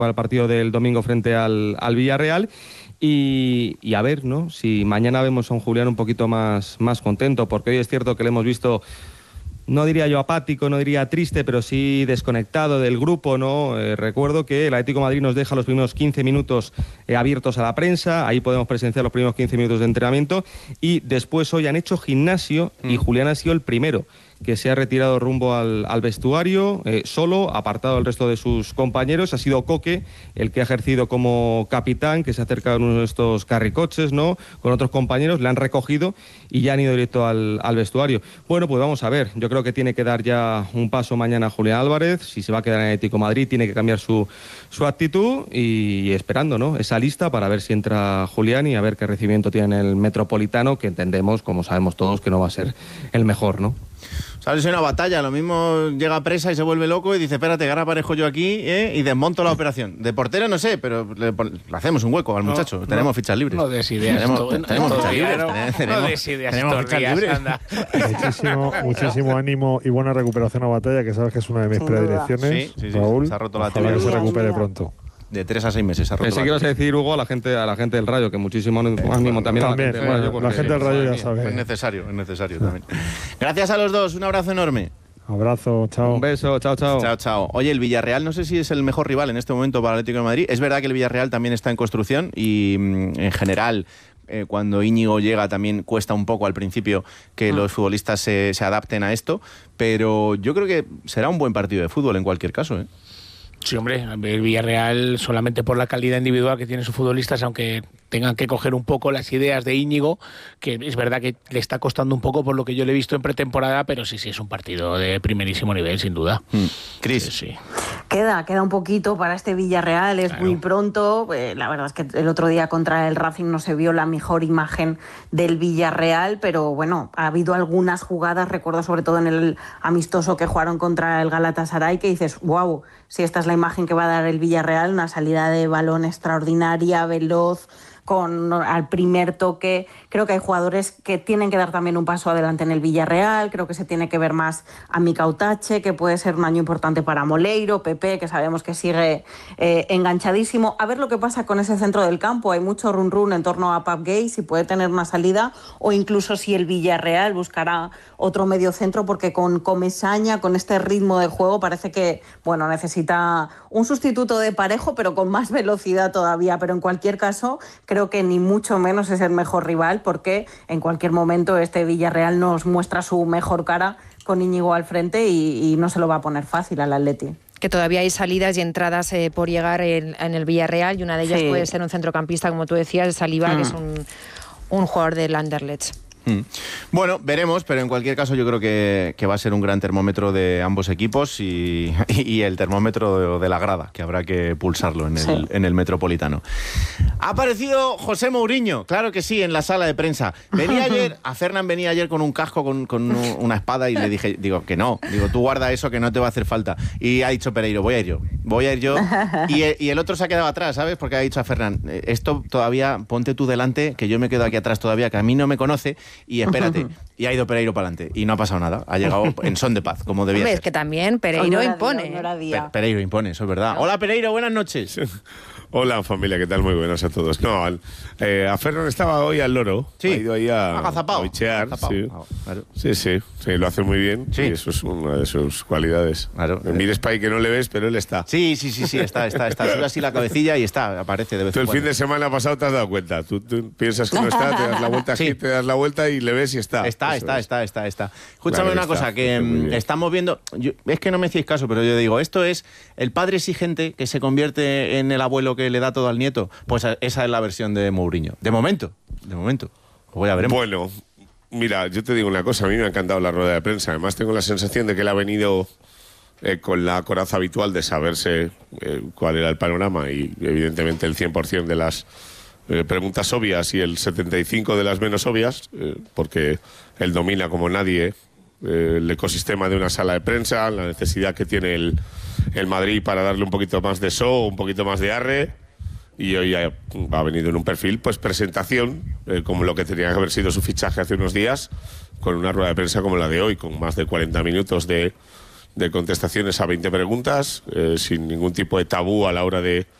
para el partido del domingo frente al Villarreal. Y a ver, ¿no? Si mañana vemos a un Julián un poquito más contento, porque hoy es cierto que le hemos visto, no diría yo apático, no diría triste, pero sí desconectado del grupo, ¿no? Recuerdo que el Atlético de Madrid nos deja los primeros 15 minutos abiertos a la prensa, ahí podemos presenciar los primeros 15 minutos de entrenamiento, y después hoy han hecho gimnasio y Julián ha sido el primero que se ha retirado rumbo al vestuario, solo, apartado del resto de sus compañeros. Ha sido Coque el que ha ejercido como capitán, que se ha acercado en uno de estos carricoches, ¿no? Con otros compañeros, le han recogido y ya han ido directo al vestuario. Bueno, pues vamos a ver. Yo creo que tiene que dar ya un paso mañana Julián Álvarez. Si se va a quedar en Atlético de Madrid, tiene que cambiar su actitud y esperando, ¿no? Esa lista para ver si entra Julián y a ver qué recibimiento tiene en el Metropolitano, que entendemos, como sabemos todos, que no va a ser el mejor, ¿no? ¿Sabes? Es una batalla, lo mismo llega presa y se vuelve loco y dice, espérate, que ahora aparezco yo aquí y desmonto la operación. De portero no sé, pero le hacemos un hueco al muchacho. Tenemos fichas libres. No des ideas. Tenemos fichas libres. No des ideas. Tenemos fichas libres. Muchísimo ánimo y buena recuperación a Batalla, que sabes que es una de mis predilecciones. Sí. Raúl, Se ha roto la ojalá que se recupere pronto. De 3 a 6 meses se ha roto. Pensé que ibas a decir, Hugo, a la gente del Rayo, que muchísimo ánimo también a la gente del Rayo. La gente del Rayo ya sabe. Es necesario también. Gracias a los dos, un abrazo enorme. Abrazo, chao. Un beso, chao. Chao. Oye, el Villarreal no sé si es el mejor rival en este momento para el Atlético de Madrid. Es verdad que el Villarreal también está en construcción y en general cuando Íñigo llega también cuesta un poco al principio que los futbolistas se adapten a esto, pero yo creo que será un buen partido de fútbol en cualquier caso, ¿eh? Sí, hombre, el Villarreal solamente por la calidad individual que tienen sus futbolistas, aunque tengan que coger un poco las ideas de Íñigo, que es verdad que le está costando un poco por lo que yo le he visto en pretemporada, pero sí, es un partido de primerísimo nivel, sin duda. Cris. Sí. Queda un poquito para este Villarreal, es muy pronto. La verdad es que el otro día contra el Racing no se vio la mejor imagen del Villarreal, pero bueno, ha habido algunas jugadas, recuerdo sobre todo en el amistoso que jugaron contra el Galatasaray, que dices, wow, si esta es la imagen que va a dar el Villarreal, una salida de balón extraordinaria, veloz, al primer toque. Creo que hay jugadores que tienen que dar también un paso adelante en el Villarreal. Creo que se tiene que ver más a Mika Utache, que puede ser un año importante para Moleiro, Pepe, que sabemos que sigue enganchadísimo. A ver lo que pasa con ese centro del campo. Hay mucho run en torno a Pape Gueye, si puede tener una salida, o incluso si el Villarreal buscará otro medio centro, porque con Comesaña, con este ritmo de juego, parece que necesita un sustituto de Parejo, pero con más velocidad todavía. Pero en cualquier caso, creo que ni mucho menos es el mejor rival, porque en cualquier momento este Villarreal nos muestra su mejor cara con Íñigo al frente y no se lo va a poner fácil al Atleti. Que todavía hay salidas y entradas por llegar en el Villarreal, y una de ellas puede ser un centrocampista, como tú decías, Saliba, que es un jugador del Anderlecht. Bueno, veremos, pero en cualquier caso yo creo que va a ser un gran termómetro de ambos equipos y el termómetro de la grada, que habrá que pulsarlo en el Metropolitano. Ha aparecido José Mourinho, claro que sí, en la sala de prensa. Fernán venía ayer con un casco, con una espada, y le dije, que no, tú guarda eso, que no te va a hacer falta. Y ha dicho Pereiro, voy a ir yo. Y el otro se ha quedado atrás, ¿sabes? Porque ha dicho a Fernán, esto todavía, ponte tú delante, que yo me quedo aquí atrás todavía, que a mí no me conoce, y espérate. Y ha ido Pereiro para adelante y no ha pasado nada. Ha llegado en son de paz, como debía ser. Es que también Pereiro impone. Pereiro impone, eso es verdad. Hola Pereiro, buenas noches. Hola familia, ¿qué tal? Muy buenas a todos. No, a Ferran estaba hoy al loro. Sí. Ha ido ahí a bichear. Claro. Sí, lo hace muy bien. Sí. Y eso es una de sus cualidades. Claro. Mires para ahí que no le ves, pero él está. Sí, está. Sube así la cabecilla y aparece de vez en cuando. El fin de semana pasado te has dado cuenta. Tú piensas que no está, te das la vuelta aquí, te das la vuelta y le ves y está. Está. Escúchame una cosa, que estamos viendo... es que no me hacéis caso, pero yo digo, esto es el padre exigente que se convierte en el abuelo que le da todo al nieto. Pues esa es la versión de Mourinho. De momento. Pues ya veremos. Bueno, mira, yo te digo una cosa. A mí me ha encantado la rueda de prensa. Además tengo la sensación de que él ha venido con la coraza habitual de saberse cuál era el panorama, y evidentemente el 100% de las preguntas obvias y el 75% de las menos obvias, porque él domina como nadie el ecosistema de una sala de prensa, la necesidad que tiene el Madrid para darle un poquito más de show, un poquito más de arre, y hoy ha venido en un perfil, pues presentación, como lo que tenía que haber sido su fichaje hace unos días, con una rueda de prensa como la de hoy, con más de 40 minutos de de contestaciones a 20 preguntas, sin ningún tipo de tabú a la hora de